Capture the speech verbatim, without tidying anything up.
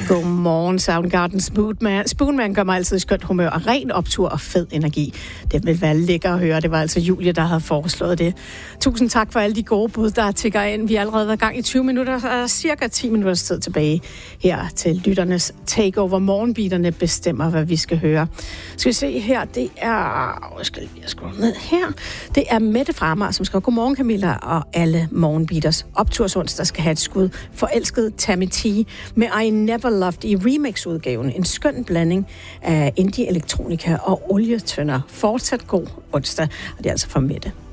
Godmorgen, Soundgarden. Spoonman. Spoonman gør mig altid i skønt humør og ren optur og fed energi. Det vil være lækker at høre. Det var altså Julie, der havde foreslået det. Tusind tak for alle de gode bud, der tigger ind. Vi har allerede været i gang i tyve minutter, og er cirka ti minutters tid tilbage her til lytternes takeover. Morgenbeaterne bestemmer, hvad vi skal høre. Skal vi se her, det er... Jeg skal lige skrue ned her. Det er Mette Frammer, som skriver, godmorgen Camilla og alle morgenbeaters. Optursonsdag skal have et skud. Forelsket Tammy T med I Never Loved i remix-udgaven. En skøn blanding af indie-elektronika og olietønder. Fortsat god onsdag, og det er altså fra Mette.